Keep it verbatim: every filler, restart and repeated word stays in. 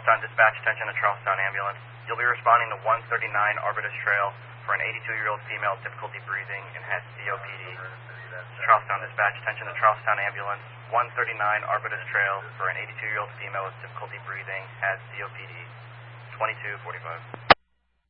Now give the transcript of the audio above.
Charlestown Dispatch, attention to Charlestown Ambulance. You'll be responding to one thirty-nine Arbutus Trail for an eighty-two-year-old female with difficulty breathing and has C O P D. Charlestown Dispatch, attention to Charlestown Ambulance. one thirty-nine Arbutus Trail for an eighty-two-year-old female with difficulty breathing has C O P D. twenty-two forty-five.